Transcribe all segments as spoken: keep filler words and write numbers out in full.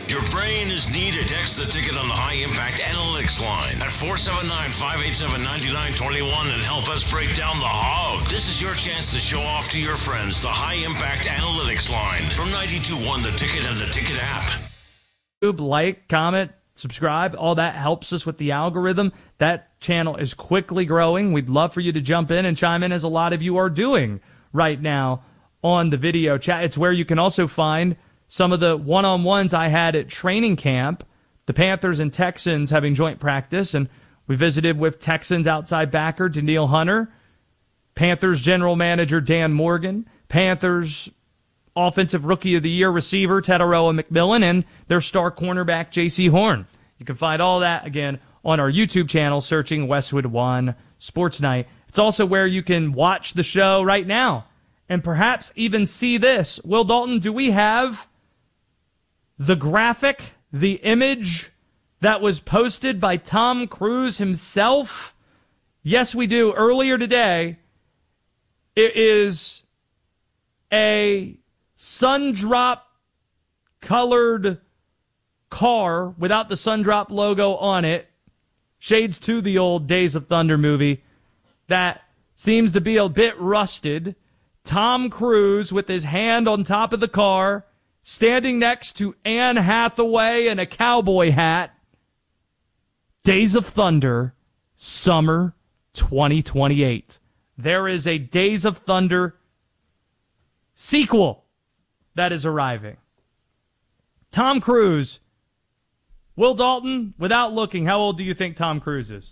Your brain is needed. Text the ticket on the High Impact Analytics line at four seven nine, five eight seven, nine nine two one and help us break down the hog. This is your chance to show off to your friends the High Impact Analytics line from ninety-two point one The Ticket and the Ticket app. Like, comment, subscribe, all that helps us with the algorithm. That channel is quickly growing. We'd love for you to jump in and chime in, as a lot of you are doing right now on the video chat. It's where you can also find some of the one-on-ones I had at training camp, the Panthers and Texans having joint practice, and we visited with Texans outside backer Danielle Hunter, Panthers general manager Dan Morgan, Panthers Offensive Rookie of the Year receiver Tataroa McMillan, and their star cornerback J C Horn. You can find all that, again, on our YouTube channel, searching Westwood One Sports Night. It's also where you can watch the show right now and perhaps even see this. Will Dalton, do we have the graphic, the image that was posted by Tom Cruise himself? Yes, we do. Earlier today, it is a Sundrop colored car without the Sundrop logo on it. Shades to the old Days of Thunder movie that seems to be a bit rusted. Tom Cruise with his hand on top of the car, standing next to Anne Hathaway in a cowboy hat. Days of Thunder, summer twenty twenty-eight. There is a Days of Thunder sequel that is arriving. Tom Cruise. Will Dalton, without looking, how old do you think Tom Cruise is?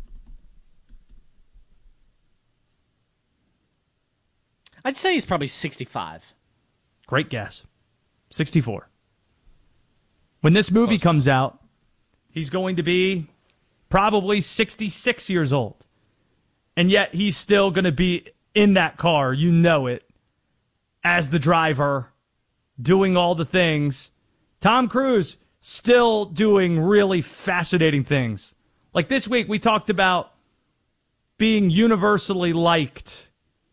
I'd say he's probably sixty-five. Great guess. sixty-four. When this movie Close. comes out, he's going to be probably sixty-six years old. And yet he's still going to be in that car, you know it, as the driver, doing all the things. Tom Cruise still doing really fascinating things. Like this week, we talked about being universally liked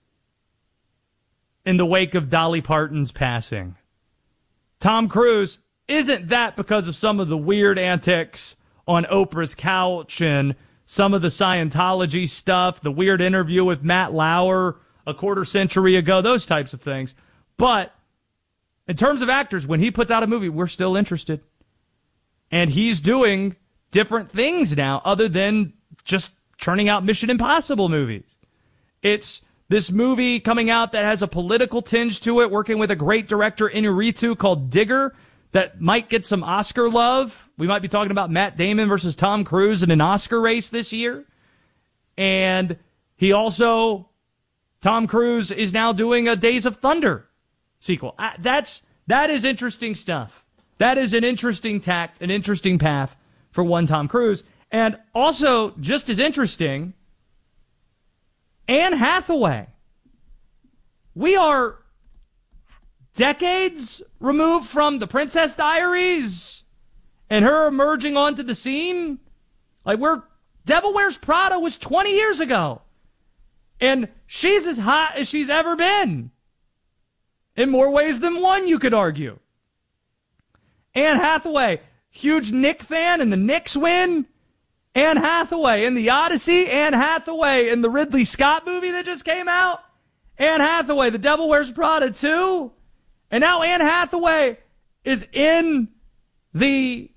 in the wake of Dolly Parton's passing. Tom Cruise isn't that because of some of the weird antics on Oprah's couch and some of the Scientology stuff, the weird interview with Matt Lauer a quarter century ago, those types of things. But in terms of actors, when he puts out a movie, we're still interested. And he's doing different things now other than just churning out Mission Impossible movies. It's this movie coming out that has a political tinge to it, working with a great director, Inarritu, called Digger, that might get some Oscar love. We might be talking about Matt Damon versus Tom Cruise in an Oscar race this year. And he also, Tom Cruise is now doing a Days of Thunder sequel. Uh, that's, that is interesting stuff. That is an interesting tact, an interesting path for one Tom Cruise. And also, just as interesting, Anne Hathaway. We are decades removed from The Princess Diaries and her emerging onto the scene. Like, we're, Devil Wears Prada was twenty years ago. And she's as hot as she's ever been. In more ways than one, you could argue. Anne Hathaway, huge Knick fan, and the Knicks win. Anne Hathaway in The Odyssey. Anne Hathaway in the Ridley Scott movie that just came out. Anne Hathaway, The Devil Wears Prada two. And now Anne Hathaway is in the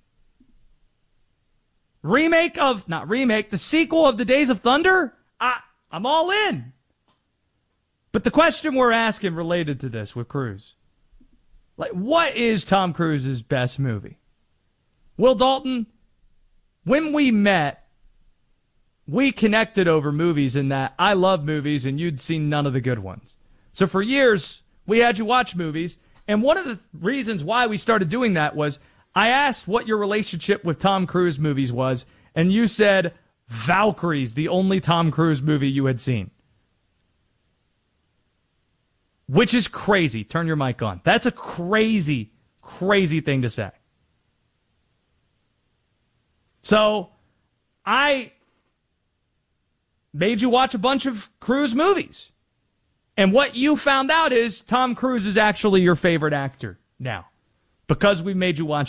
remake of, not remake, the sequel of The Days of Thunder. I, I'm all in. But the question we're asking related to this with Cruise, like, what is Tom Cruise's best movie? Will Dalton, when we met, we connected over movies in that I love movies and you'd seen none of the good ones. So for years, we had you watch movies. And one of the reasons why we started doing that was I asked what your relationship with Tom Cruise movies was. And you said Valkyrie's the only Tom Cruise movie you had seen. Which is crazy. Turn your mic on. That's a crazy, crazy thing to say. So, I made you watch a bunch of Cruise movies. And what you found out is Tom Cruise is actually your favorite actor now. Because we made you watch